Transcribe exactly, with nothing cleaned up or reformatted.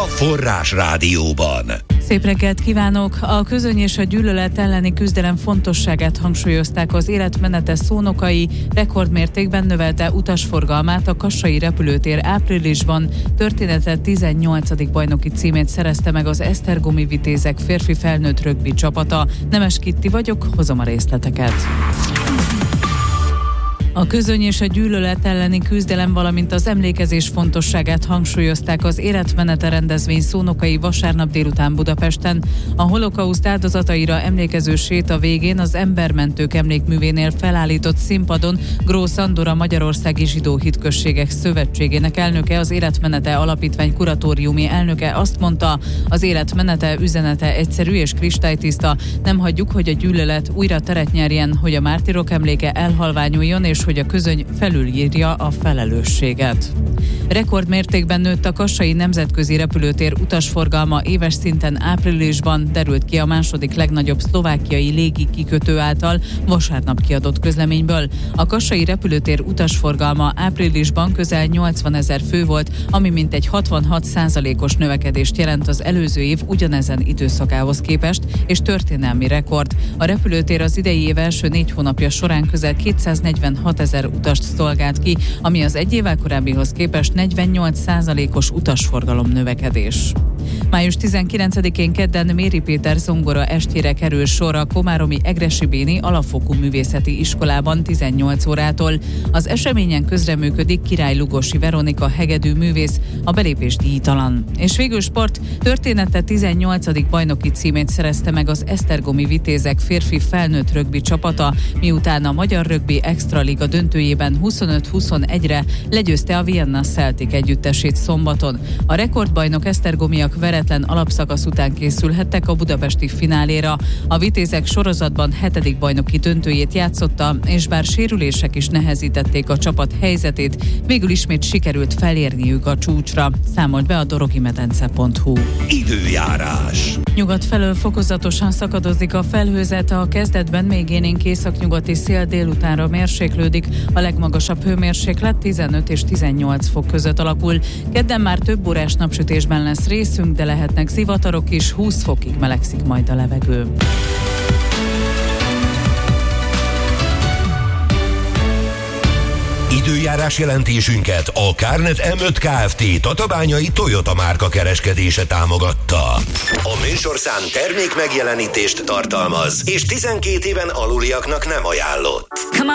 Forrás Rádióban. Szép reggelt kívánok! A közöny és a gyűlölet elleni küzdelem fontosságát hangsúlyozták az életmenete szónokai, rekordmértékben növelte utasforgalmát a kassai repülőtér áprilisban. Története tizennyolcadik bajnoki címét szerezte meg az Esztergomi Vitézek férfi felnőtt rögbi csapata. Nemes Kitti vagyok, hozom a részleteket. A közöny és a gyűlölet elleni küzdelem, valamint az emlékezés fontosságát hangsúlyozták az életmenete rendezvény szónokai vasárnap délután Budapesten. A holokauszt áldozataira emlékező séta végén az Embermentők emlékművénél felállított színpadon Grósz Andor, a Magyarországi Zsidó Hitközségek Szövetségének elnöke, az Életmenete Alapítvány kuratóriumi elnöke azt mondta, az életmenete üzenete egyszerű és kristálytiszta. Nem hagyjuk, hogy a gyűlölet újra teret nyerjen, hogy a mártírok emléke elhalványuljon, és hogy a közöny felülírja a felelősséget. Rekordmértékben nőtt a kassai nemzetközi repülőtér utasforgalma éves szinten áprilisban, derült ki a második legnagyobb szlovákiai légi kikötő által vasárnap kiadott közleményből. A kassai repülőtér utasforgalma áprilisban közel nyolcvanezer fő volt, ami mintegy hatvanhat százalékos növekedést jelent az előző év ugyanezen időszakához képest, és történelmi rekord. A repülőtér az idei év első négy hónapja során közel kétszáznegyvenhatezer utast szolgált ki, ami az egy évvel korábbihoz képest negyvennyolc százalékos utasforgalom növekedés. május tizenkilencedikén kedden Méri Péter zongora estjére kerül sor a komáromi Egressy-Béni Alapfokú Művészeti Iskolában tizennyolc órától. Az eseményen közreműködik Király Lugosi Veronika hegedű művész, a belépés díjtalan. És végül sport, története tizennyolcadik bajnoki címét szerezte meg az Esztergomi Vitézek férfi felnőtt rögbi csapata, miután a Magyar Rögbi Extraliga döntőjében huszonöt huszonegyre legyőzte a Vienna Celtic együttesét szombaton. A rekordbajnok esztergomiak veretlen alapszakasz után készülhettek a budapesti fináléra. A Vitézek sorozatban hetedik bajnoki döntőjét játszotta, és bár sérülések is nehezítették a csapat helyzetét, végül ismét sikerült felérniük a csúcsra, számolt be a dorogimedence pont hu. Időjárás. Nyugat felől fokozatosan szakadozik a felhőzet, a kezdetben még élénk északnyugati szél, délutánra mérséklődik, a legmagasabb hőmérséklet tizenöt és tizennyolc fok között alakul. Kedden már több órás napsütésben lesz részünk, de lehetnek zivatarok is, húsz fokig melegszik majd a levegő. Időjárás jelentésünket a Kárnet em öt Kft. Tatabányai Toyota márka kereskedése támogatta. A műsorszám termék megjelenítést tartalmaz, és tizenkét éven aluliaknak nem ajánlott.